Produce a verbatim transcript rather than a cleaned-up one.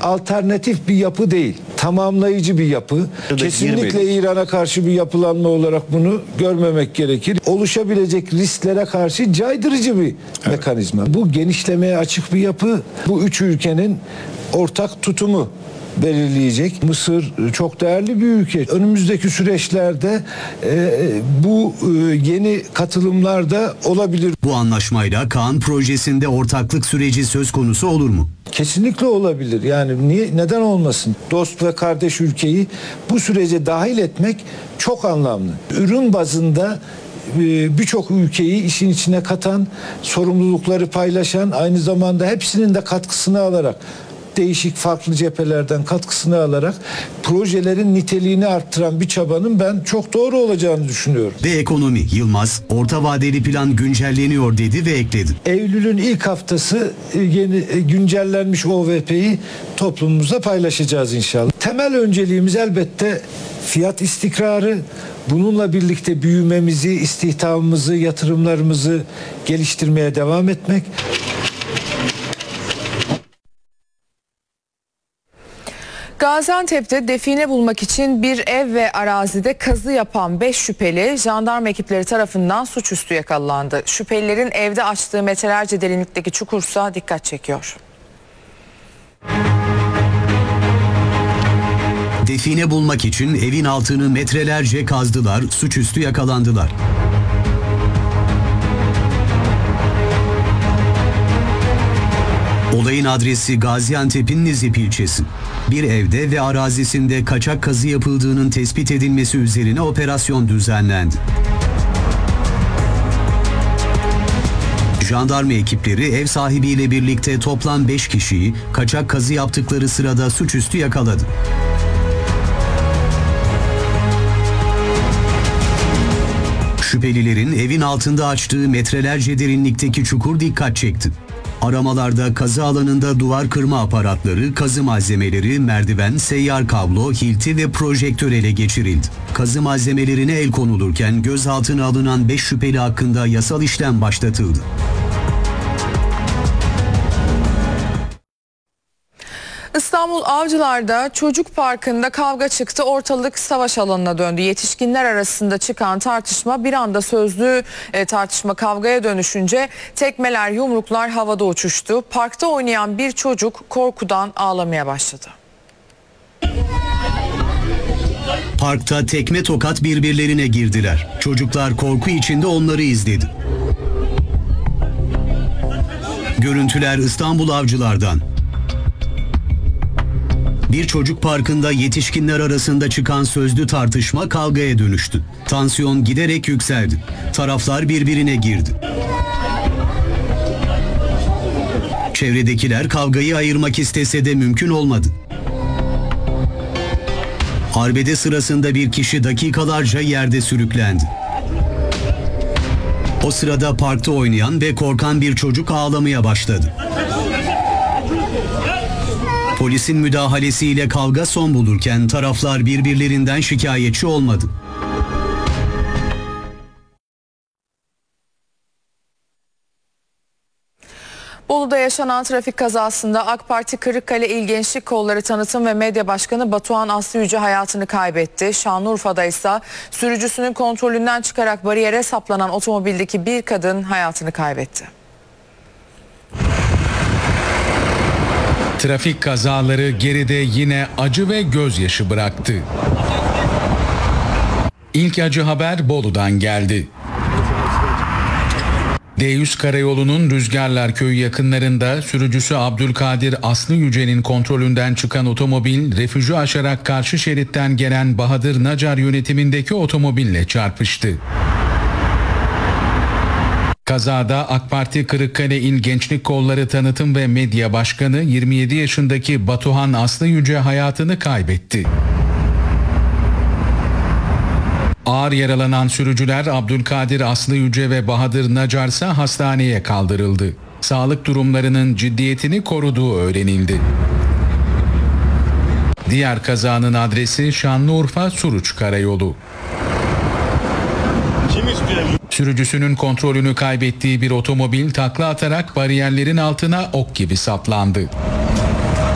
alternatif bir yapı değil. Tamamlayıcı bir yapı. Kesinlikle İran'a karşı bir yapılanma olarak bunu görmemek gerekir. Oluşabilecek risklere karşı caydırıcı bir evet. mekanizma. Bu genişlemeye açık bir yapı. Bu üç ülkenin ortak tutumu belirleyecek. Mısır çok değerli bir ülke. Önümüzdeki süreçlerde e, bu e, yeni katılımlar da olabilir. Bu anlaşmayla Kaan projesinde ortaklık süreci söz konusu olur mu? Kesinlikle olabilir. Yani niye, neden olmasın? Dost ve kardeş ülkeyi bu sürece dahil etmek çok anlamlı. Ürün bazında birçok ülkeyi işin içine katan, sorumlulukları paylaşan, aynı zamanda hepsinin de katkısını alarak, değişik farklı cephelerden katkısını alarak projelerin niteliğini arttıran bir çabanın ben çok doğru olacağını düşünüyorum. Ve ekonomi, Yılmaz, orta vadeli plan güncelleniyor dedi ve ekledi. Eylül'ün ilk haftası yeni güncellenmiş O V P'yi toplumumuzla paylaşacağız inşallah. Temel önceliğimiz elbette fiyat istikrarı. Bununla birlikte büyümemizi, istihdamımızı, yatırımlarımızı geliştirmeye devam etmek. Gaziantep'te define bulmak için bir ev ve arazide kazı yapan beş şüpheli jandarma ekipleri tarafından suçüstü yakalandı. Şüphelilerin evde açtığı metrelerce derinlikteki çukursa dikkat çekiyor. Define bulmak için evin altını metrelerce kazdılar, suçüstü yakalandılar. Olayın adresi Gaziantep'in Nizip ilçesi. Bir evde ve arazisinde kaçak kazı yapıldığının tespit edilmesi üzerine operasyon düzenlendi. Jandarma ekipleri ev sahibiyle birlikte toplam beş kişiyi kaçak kazı yaptıkları sırada suçüstü yakaladı. Şüphelilerin evin altında açtığı metrelerce derinlikteki çukur dikkat çekti. Aramalarda kazı alanında duvar kırma aparatları, kazı malzemeleri, merdiven, seyyar kablo, hilti ve projektör ele geçirildi. Kazı malzemelerine el konulurken gözaltına alınan beş şüpheli hakkında yasal işlem başlatıldı. İstanbul Avcılar'da çocuk parkında kavga çıktı, ortalık savaş alanına döndü. Yetişkinler arasında çıkan tartışma bir anda sözlü e, tartışma kavgaya dönüşünce tekmeler, yumruklar havada uçuştu. Parkta oynayan bir çocuk korkudan ağlamaya başladı. Parkta tekme tokat birbirlerine girdiler. Çocuklar korku içinde onları izledi. Görüntüler İstanbul Avcılar'dan. Bir çocuk parkında yetişkinler arasında çıkan sözlü tartışma kavgaya dönüştü. Tansiyon giderek yükseldi. Taraflar birbirine girdi. Çevredekiler kavgayı ayırmak istese de mümkün olmadı. Arbede sırasında bir kişi dakikalarca yerde sürüklendi. O sırada parkta oynayan ve korkan bir çocuk ağlamaya başladı. Polisin müdahalesiyle kavga son bulurken taraflar birbirlerinden şikayetçi olmadı. Bolu'da yaşanan trafik kazasında AK Parti Kırıkkale İl Gençlik Kolları Tanıtım ve Medya Başkanı Batuhan Aslı Yüce hayatını kaybetti. Şanlıurfa'da ise sürücüsünün kontrolünden çıkarak bariyere saplanan otomobildeki bir kadın hayatını kaybetti. Trafik kazaları geride yine acı ve gözyaşı bıraktı. İlk acı haber Bolu'dan geldi. D yüz Karayolu'nun Rüzgarlar Köyü yakınlarında sürücüsü Abdülkadir Aslı Yüce'nin kontrolünden çıkan otomobil refüjü aşarak karşı şeritten gelen Bahadır Nacar yönetimindeki otomobille çarpıştı. Kazada AK Parti Kırıkkale İl Gençlik Kolları Tanıtım ve Medya Başkanı yirmi yedi yaşındaki Batuhan Aslı Yüce hayatını kaybetti. Ağır yaralanan sürücüler Abdülkadir Aslı Yüce ve Bahadır Nacar ise hastaneye kaldırıldı. Sağlık durumlarının ciddiyetini koruduğu öğrenildi. Diğer kazanın adresi Şanlıurfa Suruç Karayolu. Sürücüsünün kontrolünü kaybettiği bir otomobil takla atarak bariyerlerin altına ok gibi saplandı.